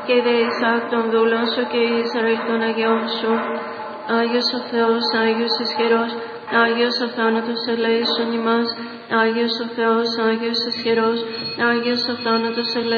και δε Ισαάκ των δούλων σου και Ισραήλ των Αγιών σου. Άγιος ο Θεός, Άγιος ισχυρός, Άγιος ο θάνατος ελέησον ημάς. Άγιος ο Θεός, Άγιος ισχυρός, Άγιος ο θάνατος ελέησον